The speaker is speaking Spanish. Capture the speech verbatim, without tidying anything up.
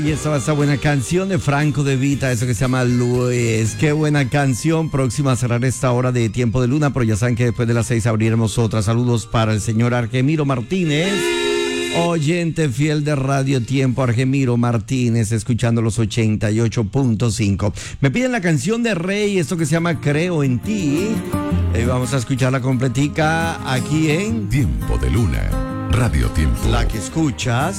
Ahí estaba esa buena canción de Franco De Vita, eso que se llama Luis. Qué buena canción. Próxima a cerrar esta hora de Tiempo de Luna, pero ya saben que después de las seis abriremos otra. Saludos para el señor Argemiro Martínez, oyente fiel de Radio Tiempo. Argemiro Martínez, escuchando los ochenta y ocho punto cinco. Me piden la canción de Rey, esto que se llama Creo en Ti. Eh, vamos a escucharla completica aquí en Tiempo de Luna, Radio Tiempo. La que escuchas